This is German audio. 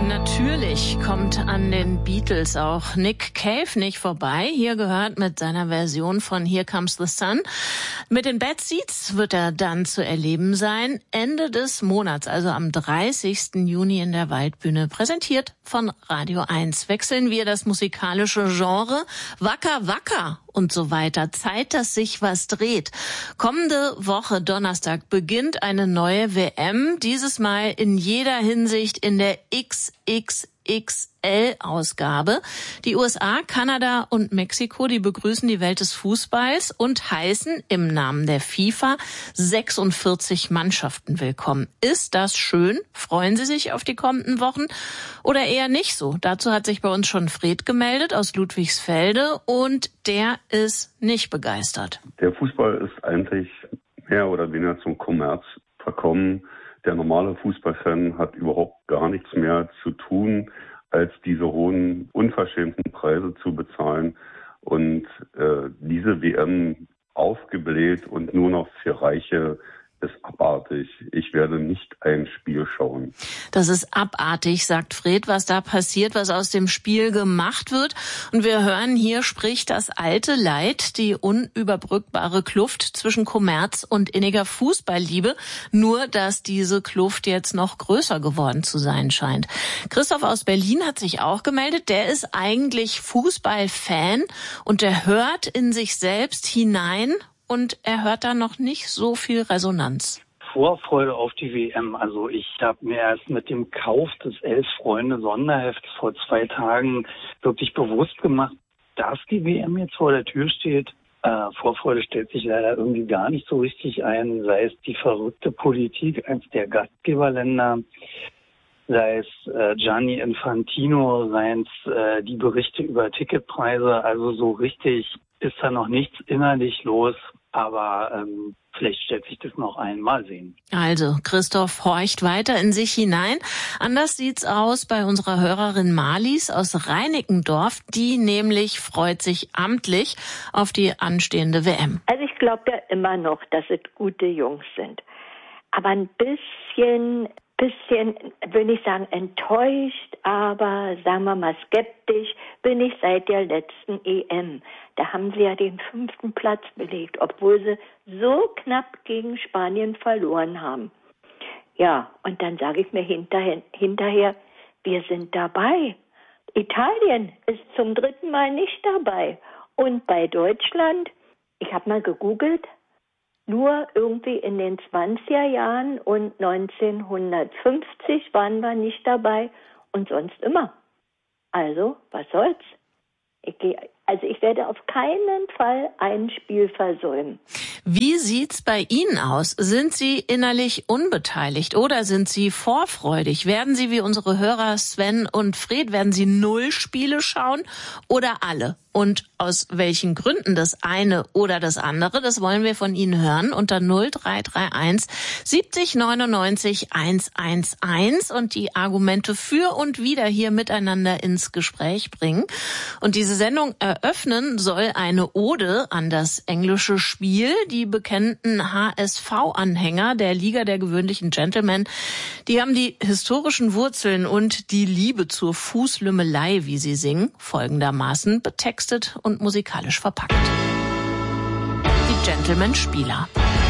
Natürlich kommt an den Beatles auch Nick Cave nicht vorbei. Hier gehört mit seiner Version von Here Comes the Sun. Mit den Bad Seeds wird er dann zu erleben sein. Ende des Monats, also am 30. Juni in der Waldbühne. Präsentiert von Radio 1. Wechseln wir das musikalische Genre. Wacker, wacker und so weiter. Zeit, dass sich was dreht. Kommende Woche Donnerstag beginnt eine neue WM. Dieses Mal in jeder Hinsicht in der XXXL-Ausgabe. Die USA, Kanada und Mexiko, die begrüßen die Welt des Fußballs und heißen im Namen der FIFA 46 Mannschaften willkommen. Ist das schön? Freuen Sie sich auf die kommenden Wochen oder eher nicht so? Dazu hat sich bei uns schon Fred gemeldet aus Ludwigsfelde und der ist nicht begeistert. Der Fußball ist eigentlich mehr oder weniger zum Kommerz verkommen. Der normale Fußballfan hat überhaupt gar nichts mehr zu tun, als diese hohen, unverschämten Preise zu bezahlen und diese WM aufgebläht und nur noch für Reiche ist abartig. Ich werde nicht ein Spiel schauen. Das ist abartig, sagt Fred, was da passiert, was aus dem Spiel gemacht wird. Und wir hören, hier spricht das alte Leid, die unüberbrückbare Kluft zwischen Kommerz und inniger Fußballliebe. Nur, dass diese Kluft jetzt noch größer geworden zu sein scheint. Christoph aus Berlin hat sich auch gemeldet. Der ist eigentlich Fußballfan und der hört in sich selbst hinein. Und er hört da noch nicht so viel Resonanz. Vorfreude auf die WM. Also ich habe mir erst mit dem Kauf des 11-Freunde-Sonderhefts vor 2 Tagen wirklich bewusst gemacht, dass die WM jetzt vor der Tür steht. Vorfreude stellt sich leider irgendwie gar nicht so richtig ein, sei es die verrückte Politik eines der Gastgeberländer, sei es Gianni Infantino, seien es die Berichte über Ticketpreise. Also so richtig ist da noch nichts innerlich los, aber vielleicht stellt sich das noch ein. Mal sehen. Also, Christoph horcht weiter in sich hinein. Anders sieht's aus bei unserer Hörerin Marlies aus Reinickendorf. Die nämlich freut sich amtlich auf die anstehende WM. Also ich glaube ja immer noch, dass es gute Jungs sind. Aber ein bisschen, will ich sagen, enttäuscht, aber sagen wir mal skeptisch bin ich seit der letzten EM. Da haben sie ja den 5. Platz belegt, obwohl sie so knapp gegen Spanien verloren haben. Ja, und dann sage ich mir hinterher, wir sind dabei. Italien ist zum 3. Mal nicht dabei. Und bei Deutschland, ich habe mal gegoogelt, nur irgendwie in den 20er Jahren und 1950 waren wir nicht dabei und sonst immer. Also, was soll's? Ich werde auf keinen Fall ein Spiel versäumen. Wie sieht's bei Ihnen aus? Sind Sie innerlich unbeteiligt oder sind Sie vorfreudig? Werden Sie wie unsere Hörer Sven und Fred, werden Sie 0 Spiele schauen oder alle? Und aus welchen Gründen das eine oder das andere, das wollen wir von Ihnen hören unter 0331 70 99 111 und die Argumente für und wider hier miteinander ins Gespräch bringen. Und diese Sendung eröffnen soll eine Ode an das englische Spiel. Die bekannten HSV-Anhänger der Liga der gewöhnlichen Gentlemen, die haben die historischen Wurzeln und die Liebe zur Fußlümmelei, wie sie singen, folgendermaßen betextet und musikalisch verpackt. Die Gentleman-Spieler.